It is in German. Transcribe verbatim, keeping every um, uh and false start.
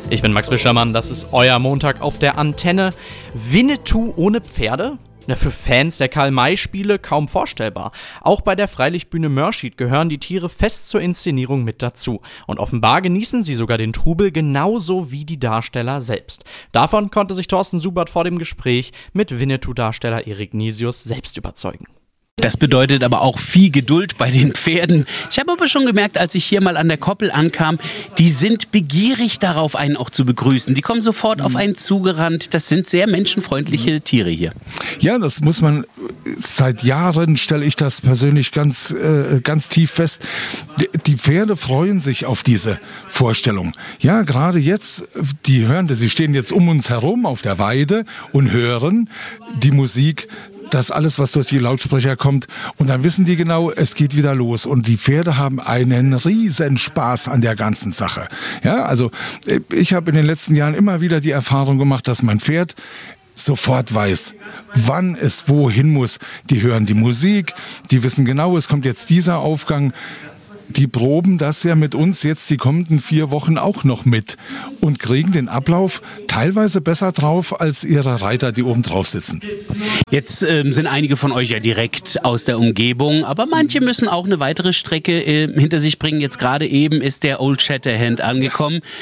Ich bin Max Wischermann, das ist euer Montag auf der Antenne. Winnetou ohne Pferde? Na, für Fans der Karl-May-Spiele kaum vorstellbar. Auch bei der Freilichtbühne Mörschied gehören die Tiere fest zur Inszenierung mit dazu. Und offenbar genießen sie sogar den Trubel genauso wie die Darsteller selbst. Davon konnte sich Thorsten Subert vor dem Gespräch mit Winnetou-Darsteller Erik Nesius selbst überzeugen. Das bedeutet aber auch viel Geduld bei den Pferden. Ich habe aber schon gemerkt, als ich hier mal an der Koppel ankam, die sind begierig darauf, einen auch zu begrüßen. Die kommen sofort auf einen zugerannt. Das sind sehr menschenfreundliche Tiere hier. Ja, das muss man, seit Jahren stelle ich das persönlich ganz, äh, ganz tief fest. Die Pferde freuen sich auf diese Vorstellung. Ja, gerade jetzt, die hören, sie stehen jetzt um uns herum auf der Weide und hören die Musik, das alles, was durch die Lautsprecher kommt. Und dann wissen die genau, es geht wieder los. Und die Pferde haben einen riesen Spaß an der ganzen Sache. Ja, also ich habe in den letzten Jahren immer wieder die Erfahrung gemacht, dass mein Pferd sofort weiß, wann es wohin muss. Die hören die Musik, die wissen genau, es kommt jetzt dieser Aufgang. Die proben das ja mit uns jetzt die kommenden vier Wochen auch noch mit und kriegen den Ablauf teilweise besser drauf als ihre Reiter, die oben drauf sitzen. Jetzt ähm, sind einige von euch ja direkt aus der Umgebung, aber manche müssen auch eine weitere Strecke äh, hinter sich bringen. Jetzt gerade eben ist der Old Shatterhand angekommen.